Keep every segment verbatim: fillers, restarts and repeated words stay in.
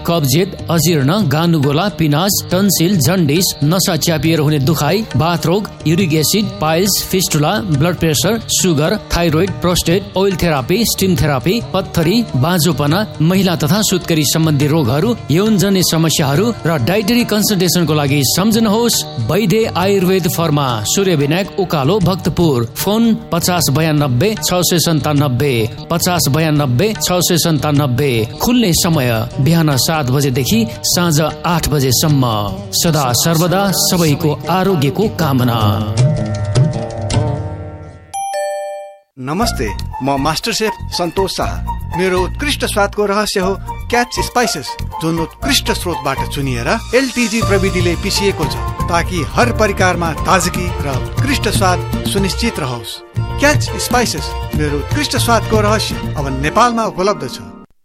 कब्जियत, अजीर्ण, गानुगोला, पिनास, tonsil, jaundice, नसा च्यापिएर हुने दुखाइ, बाथ रोग, uric acid, piles, fistula, blood pressure, sugar, thyroid, prostate, oil therapy, steam therapy, पत्थरी, बाँझोपना, महिला तथा सुत्केरी सम्बन्धी रोगहरू, यौनजन्य समस्याहरू र डाइटरी कन्सल्टेसनको लागि सम्झनुहोस् वैद्य आयुर्वेद फर्मा, सूर्य विनायक, उकालो, भक्तपुर। फोन पचास बयानब्बे छ सय सन्तानब्बे पचास बयानब्बे छ सय सन्तानब्बे। खुल्ने समय बिहान सात बजेदेखि साँझ आठ बजेसम्म। सदा सर्वदा सबैको आरोग्यको कामना। नमस्ते, म मास्टर शेफ सन्तोष शाह। मेरो उत्कृष्ट स्वादको रहस्य हो क्याच स्पाइसेस, जुन उत्कृष्ट स्रोतबाट चुनिएर एलटिजी प्रविधिले पिसिएको छ, ताकि हर परिकारमा ताजगी र उत्कृष्ट स्वाद सुनिश्चित रहोस्। क्याच स्पाइसेस मेरो उत्कृष्ट स्वादको रहस्य अब नेपालमा उपलब्ध छ।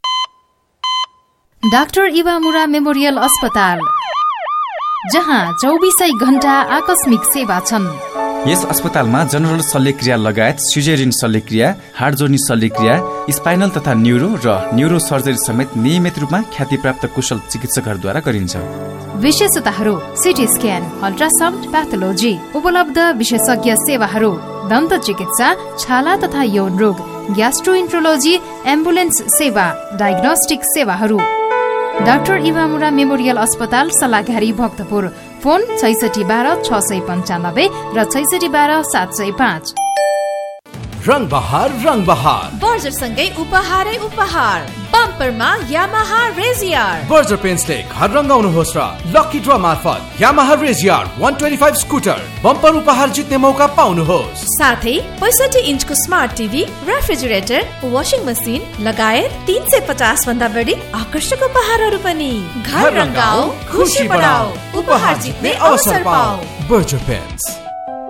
डाक्टर इबामुरा मेमोरियल अस्पताल, जहाँ चौबिसै घण्टा आकस्मिक सेवा छन्। यस अस्पतालमा जनरल शल्यक्रिया लगायत सिजेरियन शल्यक्रिया, हाड जोड्ने शल्यक्रिया, स्पाइनल तथा न्यूरो र न्यूरो सर्जरी समेत नियमित रूपमा ख्यातिप्राप्त कुशल चिकित्सकहरूद्वारा गरिन्छ। विशेषताहरू: सिटी स्क्यान, अल्ट्रासाउन्ड, प्याथोलोजी, उपलब्ध विशेषज्ञ सेवाहरू, दन्त चिकित्सा, छाला तथा यौन रोग, ग्यास्ट्रोइन्ट्रोलोजी, एम्बुलेन्स सेवा, डायग्नोस्टिक सेवाहरू। डाक्टर इबामुरा मेमोरियल अस्पताल, सल्लाघारी, भक्तपुर। फोन छैसठी बाह्र छ सय पन्चानब्बे र छैसठी बाह्र सात सय पाँच। रङ बहार रङ बहार बर्जर सँगै उपहारै उपहार। बम्परमा यामाहा रेजियर। बर्जर पेन्ट्सले घर रङ्गाउनुहोस् र लकी ड्र मार्फत यामाहा रेजियर एक सय पच्चिस स्कुटर बम्पर उपहार जित्ने मौका पाउनुहोस्। साथै पैँसठी इन्चको smart TV, refrigerator, washing machine लगायत तीन सय पचास भन्दा बढी आकर्षक उपहारहरू पनि। घर रङ्गाऊ, खुसी बढाऊ, उपहार जित्ने अवसर पाऊ। Berger paints.